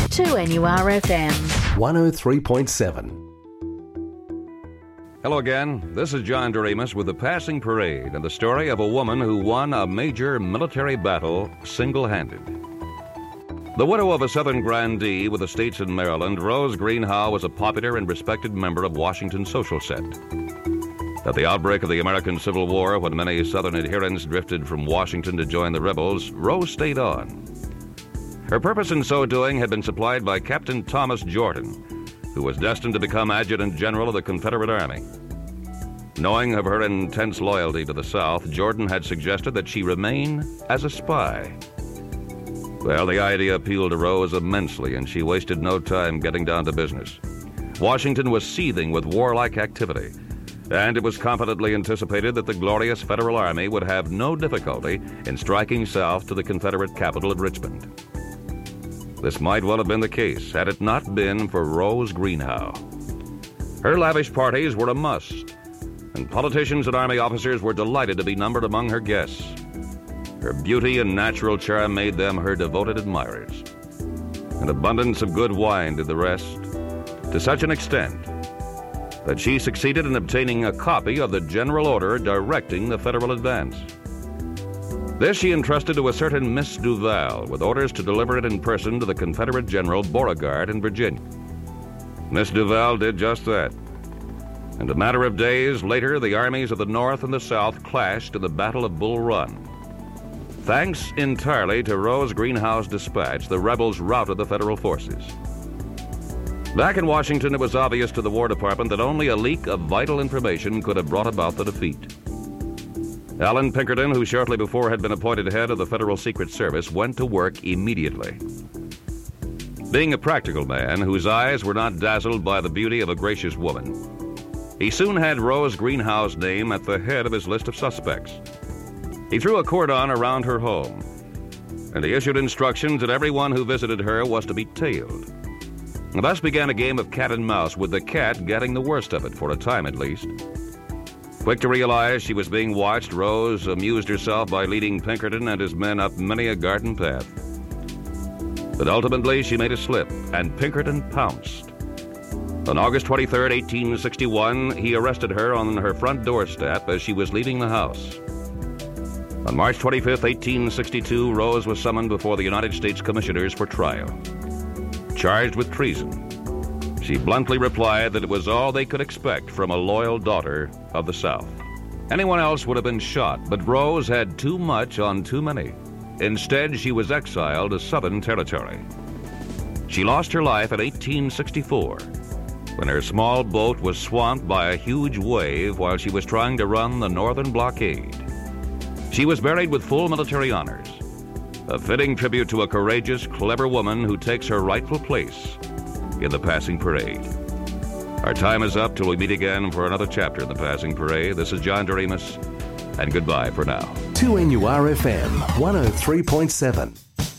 2NURFM 103.7. Hello again. This is John Doremus with The Passing Parade and the story of a woman who won a major military battle single-handed. The widow of a Southern grandee with estates in Maryland, Rose Greenhow was a popular and respected member of Washington's social set. At the outbreak of the American Civil War, when many Southern adherents drifted from Washington to join the rebels, Rose stayed on. Her purpose in so doing had been supplied by Captain Thomas Jordan, who was destined to become Adjutant General of the Confederate Army. Knowing of her intense loyalty to the South, Jordan had suggested that she remain as a spy. Well, the idea appealed to Rose immensely, and she wasted no time getting down to business. Washington was seething with warlike activity, and it was confidently anticipated that the glorious Federal Army would have no difficulty in striking south to the Confederate capital at Richmond. This might well have been the case had it not been for Rose Greenhow. Her lavish parties were a must, and politicians and Army officers were delighted to be numbered among her guests. Her beauty and natural charm made them her devoted admirers. An abundance of good wine did the rest, to such an extent that she succeeded in obtaining a copy of the general order directing the Federal advance. This she entrusted to a certain Miss Duval, with orders to deliver it in person to the Confederate General Beauregard in Virginia. Miss Duval did just that. And a matter of days later, the armies of the North and the South clashed in the Battle of Bull Run. Thanks entirely to Rose Greenhow's dispatch, the rebels routed the Federal forces. Back in Washington, it was obvious to the War Department that only a leak of vital information could have brought about the defeat. Allen Pinkerton, who shortly before had been appointed head of the Federal Secret Service, went to work immediately. Being a practical man whose eyes were not dazzled by the beauty of a gracious woman, he soon had Rose Greenhow's name at the head of his list of suspects. He threw a cordon around her home, and he issued instructions that everyone who visited her was to be tailed. And thus began a game of cat and mouse, with the cat getting the worst of it, for a time at least. Quick to realize she was being watched, Rose amused herself by leading Pinkerton and his men up many a garden path. But ultimately she made a slip, and Pinkerton pounced. On August 23, 1861, he arrested her on her front doorstep as she was leaving the house. On March 25, 1862, Rose was summoned before the United States Commissioners for trial. Charged with treason, she bluntly replied that it was all they could expect from a loyal daughter of the South. Anyone else would have been shot, but Rose had too much on too many. Instead, she was exiled to Southern territory. She lost her life in 1864, when her small boat was swamped by a huge wave while she was trying to run the Northern blockade. She was buried with full military honors, a fitting tribute to a courageous, clever woman who takes her rightful place in the Passing Parade. Our time is up till we meet again for another chapter in the Passing Parade. This is John Doremus, and goodbye for now. 2NURFM 103.7.